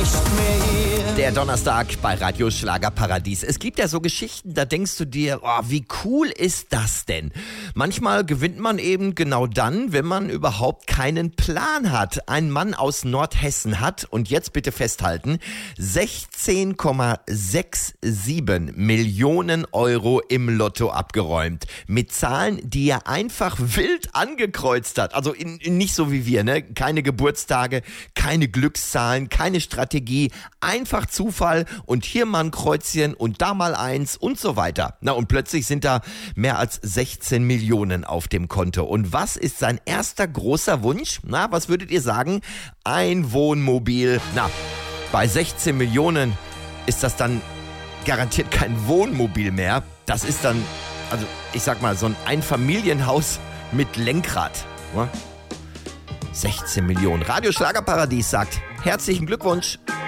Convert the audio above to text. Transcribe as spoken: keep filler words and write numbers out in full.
nicht mehr hier. Der Donnerstag bei Radio Schlagerparadies. Es gibt ja so Geschichten, da denkst du dir, oh, wie cool ist das denn? Manchmal gewinnt man eben genau dann, wenn man überhaupt keinen Plan hat. Ein Mann aus Nordhessen hat, und jetzt bitte festhalten, sechzehn Komma siebenundsechzig Millionen Euro im Lotto abgeräumt. Mit Zahlen, die er einfach wild angekreuzt hat. Also in, in nicht so wie wir, ne? Keine Geburtstage, keine Glückszahlen, keine Strategie, einfach Zufall und hier mal ein Kreuzchen und da mal eins und so weiter. Na, und plötzlich sind da mehr als sechzehn Millionen auf dem Konto. Und was ist sein erster großer Wunsch? Na, was würdet ihr sagen? Ein Wohnmobil. Na, bei sechzehn Millionen ist das dann garantiert kein Wohnmobil mehr. Das ist dann, also ich sag mal, so ein Einfamilienhaus mit Lenkrad. Na? sechzehn Millionen. Radio Schlagerparadies sagt herzlichen Glückwunsch.